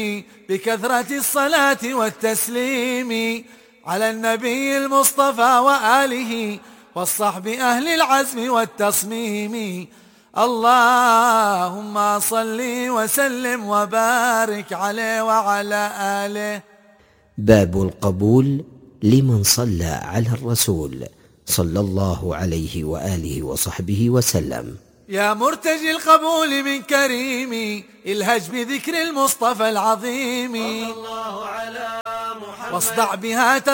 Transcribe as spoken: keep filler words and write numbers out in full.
بكثرة الصلاة والتسليم على النبي المصطفى وآله والصحب أهل العزم والتصميم. اللهم صل وسلم وبارك عليه وعلى آله. باب القبول لمن صلى على الرسول صلى الله عليه وآله وصحبه وسلم. يا مرتجي القبول من كريم الهج بذكر المصطفى العظيم، صلى الله على محمد، واصدع بها